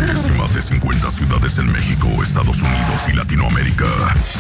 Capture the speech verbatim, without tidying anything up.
países y más de cincuenta ciudades en México, Estados Unidos y Latinoamérica.